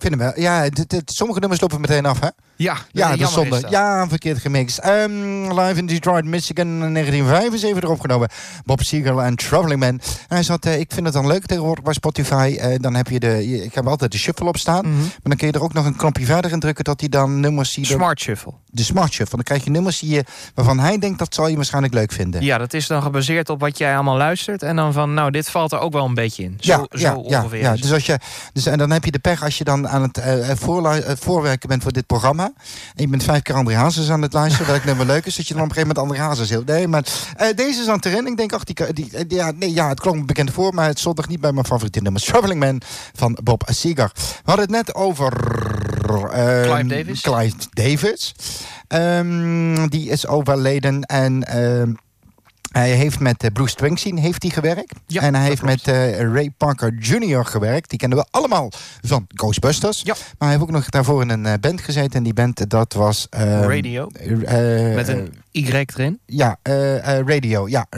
Vinden we. Ja, sommige nummers lopen meteen af, hè? Ja, dat is zonde. Ja, verkeerd gemixt. Live in Detroit, Michigan in 1975 erop genomen. Bob Seger en Traveling Man. En hij zat, ik vind het dan leuk tegenwoordig bij Spotify. Dan heb je ik heb altijd de shuffle op staan. Maar dan kun je er ook nog een knopje verder in drukken dat hij dan nummers ziet. Smart Shuffle. De Smart Shuffle. Dan krijg je nummers waarvan hij denkt dat zal je waarschijnlijk leuk vinden. Ja, dat is dan gebaseerd op wat jij allemaal luistert. En dan van, nou, dit valt er ook wel een beetje in. Zo ongeveer. Ja. En dan heb je de pech als je dan aan het voorwerken bent voor dit programma. En je bent 5 keer André Hazes aan het luisteren. Welk nummer leuk is, dat je dan op een gegeven moment André Hazes heel. Nee, maar deze is aan het erin. Ik denk, het klonk me bekend voor, maar het stond nog niet bij mijn favoriete nummers. Traveling Man van Bob Seger. We hadden het net over Clive Davis. Die is overleden en hij heeft met Bruce Springsteen gewerkt. Ja, en hij heeft met Ray Parker Jr. gewerkt. Die kennen we allemaal van Ghostbusters. Ja. Maar hij heeft ook nog daarvoor in een band gezeten. En die band, dat was... Radio. Met een Y erin. Ja, Radio. Ja,